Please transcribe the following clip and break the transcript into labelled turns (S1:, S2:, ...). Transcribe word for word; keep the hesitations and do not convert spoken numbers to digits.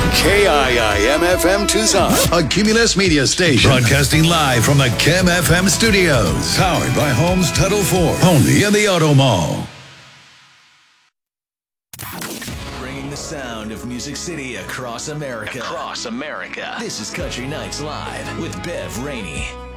S1: K I I M F M Tucson,
S2: a Cumulus Media station.
S3: Broadcasting live from the Chem F M studios. Powered by Holmes Title Ford. Only in the Auto Mall.
S4: Bringing the sound of Music City across America. Across America. This is Country Nights Live with Bev Rainey.